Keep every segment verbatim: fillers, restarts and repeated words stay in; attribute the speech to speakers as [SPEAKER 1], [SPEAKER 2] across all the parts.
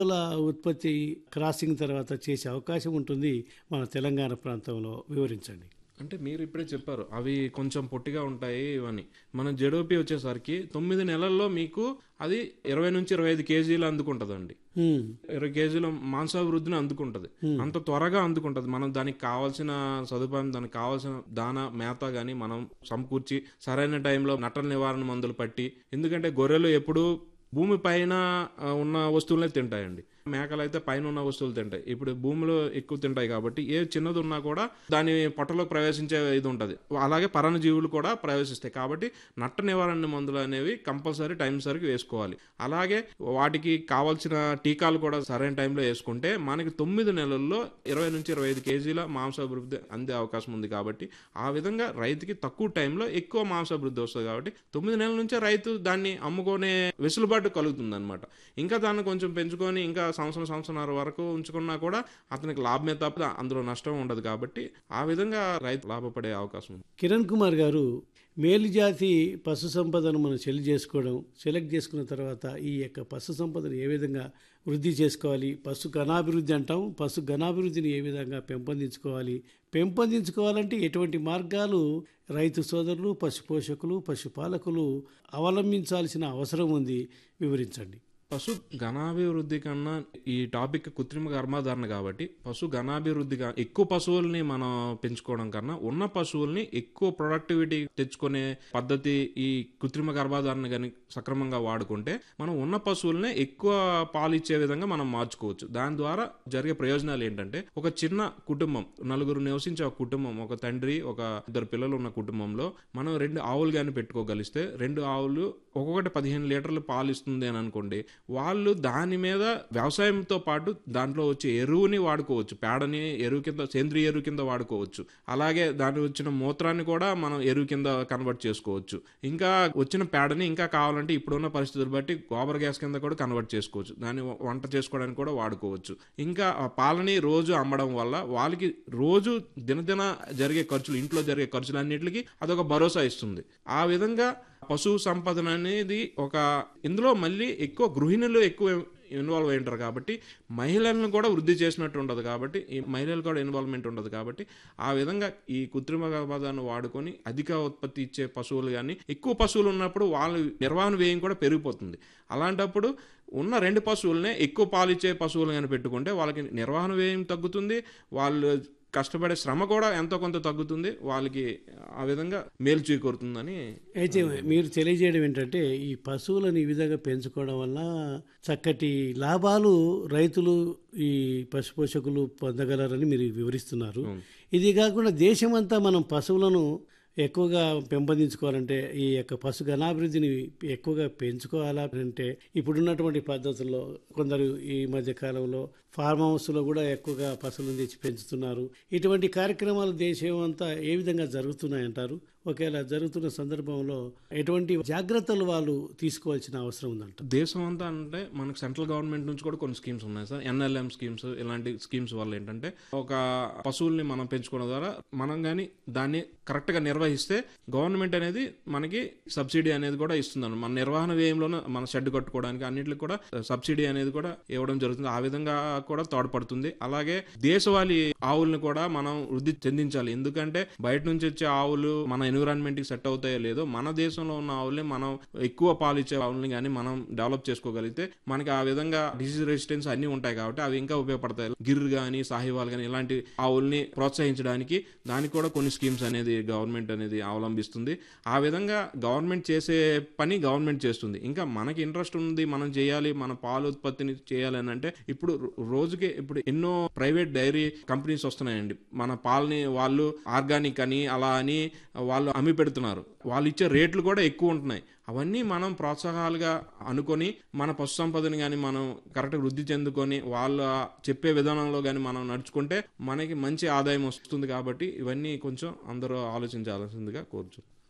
[SPEAKER 1] పశువుల ఉత్పత్తి క్రాసింగ్ తర్వాత చేసే అవకాశం ఉంటుంది మన తెలంగాణ ప్రాంతంలో? వివరించండి.
[SPEAKER 2] అంటే మీరు ఇప్పుడే చెప్పారు అవి కొంచెం పొట్టిగా ఉంటాయి ఇవన్నీ. మన జెడోపి వచ్చేసరికి తొమ్మిది నెలల్లో మీకు అది ఇరవై నుంచి ఇరవై ఐదు కేజీలు అందుకుంటదండి.
[SPEAKER 1] హ్మ్.
[SPEAKER 2] ఇరవై కేజీల మాంసాభివృద్ధిని అందుకుంటది. అంత త్వరగా అందుకుంటది. మనం దానికి కావాల్సిన సదుపాయం, దానికి కావాల్సిన దాన మేత గాని మనం సమకూర్చి సరైన టైంలో నట్టల నివారణ మందులు పట్టి, ఎందుకంటే గొర్రెలు ఎప్పుడు భూమి పైన ఆ, ఉన్న వస్తువులనే తింటాయండి. మేకలు అయితే పైన ఉన్న వస్తువులు తింటాయి. ఇప్పుడు భూమిలో ఎక్కువ తింటాయి కాబట్టి ఏ చిన్నది ఉన్నా కూడా దాని పొట్టలోకి ప్రవేశించే ఇది ఉంటుంది. అలాగే పరాన్నజీవులు కూడా ప్రవేశిస్తాయి. కాబట్టి నట్ట నివారణ మందులు అనేవి కంపల్సరీ టైం సరికి వేసుకోవాలి. అలాగే వాటికి కావాల్సిన టీకాలు కూడా సరైన టైంలో వేసుకుంటే మనకి తొమ్మిది నెలల్లో ఇరవై నుంచి ఇరవై ఐదు కేజీల మాంసాభివృద్ధి అందే అవకాశం ఉంది. కాబట్టి ఆ విధంగా రైతుకి తక్కువ టైంలో ఎక్కువ మాంసాభివృద్ధి వస్తుంది. కాబట్టి తొమ్మిది నెలల నుంచే రైతు దాన్ని అమ్ముకునే వెసులుబాటు కలుగుతుంది అనమాట. ఇంకా దాన్ని కొంచెం పెంచుకొని ఇంకా సంవత్సరం సంవత్సరాల వరకు ఉంచుకున్నా కూడా అతనికి లాభమే తప్ప అందులో నష్టం ఉండదు. కాబట్టి ఆ విధంగా రైతు లాభపడే అవకాశం ఉంది.
[SPEAKER 1] కిరణ్ కుమార్ గారు, మేలు జాతి పశు సంపదను మనం సెలెక్ట్ చేసుకోవడం, సెలెక్ట్ చేసుకున్న తర్వాత ఈ యొక్క పశు సంపదను ఏ విధంగా వృద్ధి చేసుకోవాలి, పశు గణాభివృద్ధి అంటాం, పశు గణాభివృద్ధిని ఏ విధంగా పెంపొందించుకోవాలి, పెంపొందించుకోవాలంటే ఎటువంటి మార్గాలు రైతు సోదరులు, పశు పోషకులు, పశుపాలకులు అవలంబించాల్సిన అవసరం ఉంది? వివరించండి.
[SPEAKER 2] పశు గణాభివృద్ధి కన్నా ఈ టాపిక్ కృత్రిమ గర్భధారణ కాబట్టి పశు గణాభివృద్ధిగా ఎక్కువ పశువుల్ని మనం పెంచుకోవడం కన్నా ఉన్న పశువుల్ని ఎక్కువ ప్రొడక్టివిటీ తెచ్చుకునే పద్ధతి ఈ కృత్రిమ గర్భధారణ కానీ సక్రమంగా వాడుకుంటే మనం ఉన్న పశువుల్ని ఎక్కువ పాలు ఇచ్చే విధంగా మనం మార్చుకోవచ్చు. దాని ద్వారా జరిగే ప్రయోజనాలు ఏంటంటే, ఒక చిన్న కుటుంబం, నలుగురు నివసించే ఒక కుటుంబం, ఒక తండ్రి ఒక ఇద్దరు పిల్లలు ఉన్న కుటుంబంలో మనం రెండు ఆవులు కానీ పెట్టుకోగలిస్తే, రెండు ఆవులు ఒక్కొక్కటి పదిహేను లీటర్లు పాలు ఇస్తుంది అని అనుకోండి, వాళ్ళు దాని మీద వ్యవసాయంతో పాటు దాంట్లో వచ్చే ఎరువుని వాడుకోవచ్చు. పేడని ఎరువు కింద, సేంద్రియ ఎరువు కింద వాడుకోవచ్చు. అలాగే దాని వచ్చిన మూత్రాన్ని కూడా మనం ఎరువు కింద కన్వర్ట్ చేసుకోవచ్చు. ఇంకా వచ్చిన పేడని ఇంకా కావాలంటే ఇప్పుడున్న పరిస్థితులు బట్టి గోబర్ గ్యాస్ కింద కూడా కన్వర్ట్ చేసుకోవచ్చు. దాన్ని వంట చేసుకోవడానికి కూడా వాడుకోవచ్చు. ఇంకా ఆ పాలని రోజు అమ్మడం వల్ల వాళ్ళకి రోజు దినదిన జరిగే ఖర్చులు, ఇంట్లో జరిగే ఖర్చులన్నిటికీ అదొక భరోసా ఇస్తుంది. ఆ విధంగా పశు సంపదన అనేది ఒక ఇందులో మళ్ళీ ఎక్కువ గృహిణులు ఎక్కువ ఇన్వాల్వ్ అయి ఉంటారు. కాబట్టి మహిళలను కూడా వృద్ధి చేసినట్టు ఉండదు. కాబట్టి ఈ మహిళలు కూడా ఇన్వాల్వ్మెంట్ ఉండదు. కాబట్టి ఆ విధంగా ఈ కృత్రిమ గర్భధారణ వాడుకొని అధిక ఉత్పత్తి ఇచ్చే పశువులు కానీ, ఎక్కువ పశువులు ఉన్నప్పుడు వాళ్ళ నిర్వహణ వ్యయం కూడా పెరిగిపోతుంది. అలాంటప్పుడు ఉన్న రెండు పశువులనే ఎక్కువ పాలు ఇచ్చే పశువులు కానీ పెట్టుకుంటే వాళ్ళకి నిర్వహణ వ్యయం తగ్గుతుంది, వాళ్ళు కష్టపడే శ్రమ కూడా ఎంతో కొంత తగ్గుతుంది, వాళ్ళకి ఆ విధంగా మేలు చేకూరుతుందని.
[SPEAKER 1] అయితే మీరు తెలియజేయడం ఏంటంటే, ఈ పశువులను ఈ విధంగా పెంచుకోవడం వల్ల చక్కటి లాభాలు రైతులు, ఈ పశు పోషకులు పొందగలరని మీరు వివరిస్తున్నారు. ఇది కాకుండా దేశమంతా మనం పశువులను ఎక్కువగా పెంపొందించుకోవాలంటే, ఈ యొక్క పశు గణాభివృద్ధిని ఎక్కువగా పెంచుకోవాలా అంటే, ఇప్పుడున్నటువంటి పద్ధతుల్లో కొందరు ఈ మధ్య కాలంలో ఫార్మ్ హౌస్లో కూడా ఎక్కువగా పశువులను తెచ్చి పెంచుతున్నారు. ఇటువంటి కార్యక్రమాలు దేశం అంతా ఏ విధంగా జరుగుతున్నాయంటారు? ఒకవేళ జరుగుతున్న సందర్భంలో ఎటువంటి జాగ్రత్తలు వాళ్ళు తీసుకోవాల్సిన అవసరం ఉందంట?
[SPEAKER 2] దేశం అంతా అంటే మనకు సెంట్రల్ గవర్నమెంట్ నుంచి కూడా కొన్ని స్కీమ్స్ ఉన్నాయి సార్. ఎన్ఎల్ఎం స్కీమ్స్, ఇలాంటి స్కీమ్స్ వల్ల ఏంటంటే, ఒక పశువుల్ని మనం పెంచుకోవడం ద్వారా మనం కానీ దాన్ని కరెక్ట్గా నిర్వహిస్తే గవర్నమెంట్ అనేది మనకి సబ్సిడీ అనేది కూడా ఇస్తుంది. మన నిర్వహణ వ్యయంలోనే మన షెడ్ కట్టుకోవడానికి అన్నింటికి కూడా సబ్సిడీ అనేది కూడా ఇవ్వడం జరుగుతుంది. ఆ విధంగా కూడా తోడ్పడుతుంది. అలాగే దేశవాళీ ఆవుల్ని కూడా మనం వృద్ధి చెందించాలి. ఎందుకంటే బయట నుంచి వచ్చే ఆవులు మన ఎన్విరాన్మెంట్ కి సెట్ అవుతాయో లేదో, మన దేశంలో ఉన్న ఆవుల్ని మనం ఎక్కువ పాలు ఇచ్చే ఆవుల్ని కానీ మనం డెవలప్ చేసుకోగలిగితే మనకి ఆ విధంగా డిసీజ్ రెసిస్టెన్స్ అన్ని ఉంటాయి. కాబట్టి అవి ఇంకా ఉపయోగపడతాయి. గిర్ కానీ, సాహివాల్ కానీ ఇలాంటి ఆవుల్ని ప్రోత్సహించడానికి దానికి కూడా కొన్ని స్కీమ్స్ అనేది గవర్నమెంట్ అనేది అవలంబిస్తుంది. ఆ విధంగా గవర్నమెంట్ చేసే పని గవర్నమెంట్ చేస్తుంది. ఇంకా మనకి ఇంట్రెస్ట్ ఉంది, మనం చేయాలి, మన పాలు ఉత్పత్తిని చేయాలి అని అంటే, ఇప్పుడు రోజుకి ఇప్పుడు ఎన్నో ప్రైవేట్ డైరీ కంపెనీస్ వస్తున్నాయండి. మన పాలని వాళ్ళు ఆర్గానిక్ అని అలా అని వాళ్ళు అమ్మి పెడుతున్నారు. వాళ్ళు ఇచ్చే రేట్లు కూడా ఎక్కువ ఉంటున్నాయి. అవన్నీ మనం ప్రోత్సాహాలుగా అనుకొని మన పశు సంపదని కానీ మనం కరెక్ట్గా వృద్ధి చెందుకొని వాళ్ళ చెప్పే విధానంలో కానీ మనం నడుచుకుంటే మనకి మంచి ఆదాయం వస్తుంది. కాబట్టి ఇవన్నీ కొంచెం అందరూ ఆలోచించాల్సిందిగా కోరుచు.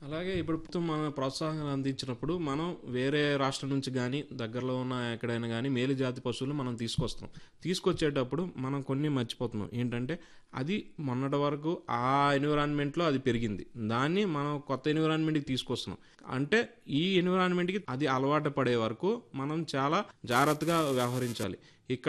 [SPEAKER 2] అలాగే ఇప్పుడు ప్రభుత్వం మన ప్రోత్సాహం అందించినప్పుడు మనం వేరే రాష్ట్రం నుంచి కానీ దగ్గరలో ఉన్న ఎక్కడైనా కానీ మేలు జాతి పశువులు మనం తీసుకొస్తాం. తీసుకొచ్చేటప్పుడు మనం కొన్ని మర్చిపోతున్నాం. ఏంటంటే అది మొన్నటి వరకు ఆ ఎన్విరాన్మెంట్లో అది పెరిగింది, దాన్ని మనం కొత్త ఎన్విరాన్మెంట్కి తీసుకొస్తున్నాం. అంటే ఈ ఎన్విరాన్మెంట్కి అది అలవాటు పడే వరకు మనం చాలా జాగ్రత్తగా వ్యవహరించాలి. ఇక్కడ